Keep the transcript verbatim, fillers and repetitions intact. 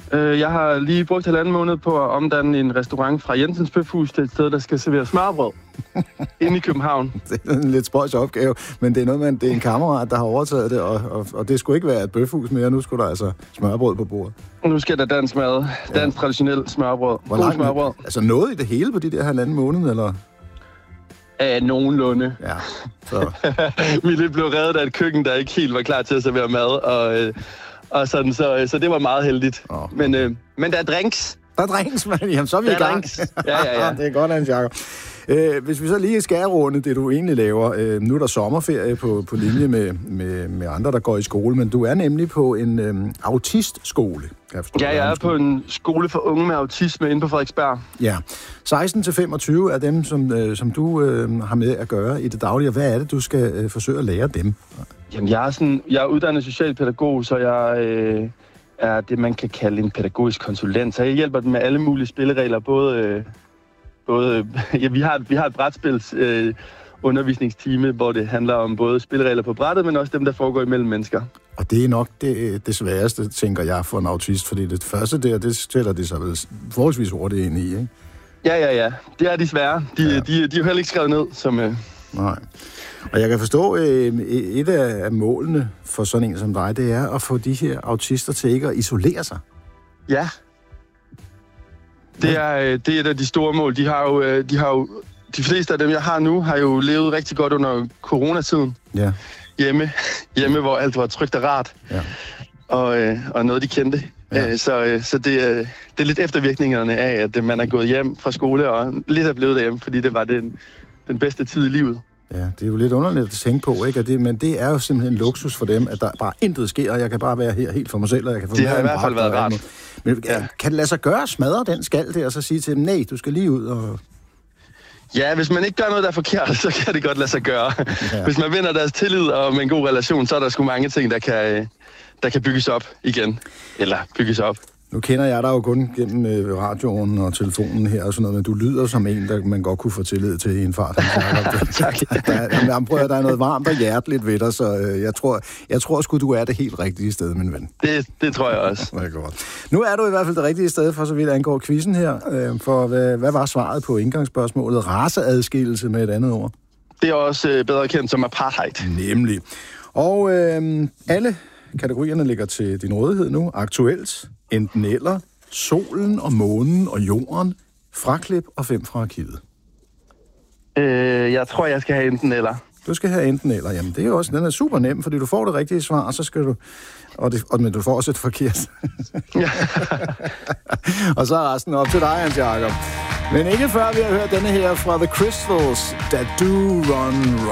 Øh, jeg har lige brugt halvanden måned på at omdanne en restaurant fra Jensens Bøfhus til et sted, der skal servere smørbrød inde i København. Det er en lidt spøjs opgave, men det er noget, man, det er en kammerat, der har overtaget det, og, og, og det skulle ikke være et bøfhus mere. Nu skulle der altså smørbrød på bordet. Nu skal der dansk mad. Dansk ja. traditionel smørbrød. Hvor langt? Smørbrød. Altså noget i det hele på de der halvanden måned, eller? Ja, nogenlunde. Ja, så. Mit liv blev reddet af et køkken, der ikke helt var klar til at servere mad, og, øh, og sådan, så, så det var meget heldigt. Oh. Men, øh, men der er drinks. Der er drinks, man. Jamen, så er vi i gang. Ja, ja, ja. Det er godt, Hans Jacob. Øh, hvis vi så lige skal runde det, du egentlig laver. Øh, nu er der sommerferie på, på linje med, med, med andre, der går i skole, men du er nemlig på en øh, autistskole. Jeg ja, jeg er på en skole for unge med autisme inde på Frederiksberg. Ja. seksten til femogtyve er dem, som, øh, som du øh, har med at gøre i det daglige. Hvad er det, du skal øh, forsøge at lære dem? Jamen, jeg er, sådan, jeg er uddannet socialpædagog, så jeg øh, er det, man kan kalde en pædagogisk konsulent. Så jeg hjælper dem med alle mulige spilleregler, både... Øh, Både, ja, vi har, vi har et brætspils øh, undervisningstime, hvor det handler om både spilleregler på brættet, men også dem, der foregår imellem mennesker. Og det er nok det, det sværeste, tænker jeg, for en autist, fordi det første der, det stiller de sig vel forholdsvis hurtigt ind i, ikke? Ja, ja, ja. Det er de svære. De, ja. de, de, de er jo heller ikke skrevet ned, som... Øh... Nej. Og jeg kan forstå, øh, et af målene for sådan en som dig, det er at få de her autister til ikke at isolere sig. Ja. Det er, det er et af de store mål. De har jo, de har jo, de fleste af dem, jeg har nu, har jo levet rigtig godt under coronatiden. Ja. Hjemme, hjemme hvor alt var trygt og rart. Ja. Og, og noget, de kendte. Ja. Så, så det, det er lidt eftervirkningerne af, at man er gået hjem fra skole og lidt er blevet derhjemme, fordi det var den, den bedste tid i livet. Ja, det er jo lidt underligt at tænke på, ikke? Det, men det er jo simpelthen luksus for dem, at der bare intet sker, og jeg kan bare være her helt for mig selv, og jeg kan få det har i hvert fald været rart. Men ja. Kan det lade sig gøre at smadre den skal der, og så sige til dem, nej, du skal lige ud og... Ja, hvis man ikke gør noget, der er forkert, så kan det godt lade sig gøre. Ja. Hvis man vinder deres tillid og med en god relation, så er der sgu mange ting, der kan, der kan bygges op igen. Eller bygges op. Nu kender jeg dig jo kun gennem øh, radioen og telefonen her og sådan noget, men du lyder som en, der man godt kunne få tillid til i en fart. Tak. Der, jeg prøver, der er noget varmt og hjerteligt ved dig, så øh, jeg tror, jeg tror sgu, du er det helt rigtige sted, min ven. Det, det tror jeg også. Det er godt. Nu er du i hvert fald det rigtige sted, for så vidt angår quizzen her. Øh, for hvad, hvad var svaret på indgangsspørgsmålet? Raceadskillelse med et andet ord. Det er også øh, bedre kendt som apartheid. Nemlig. Og øh, alle kategorierne ligger til din rådighed nu. Aktuelt, enten eller, solen og månen og jorden, fraklip og fem fra arkivet. Øh, jeg tror, jeg skal have enten eller. Du skal have enten eller. Jamen, det er også, den er super nem, fordi du får det rigtige svar, og så skal du... Og, det, og men du får også et forkert. Ja. Og så er resten op til dig, Hans Jacob. Men ikke før vi har hørt denne her fra The Crystals, That Do Run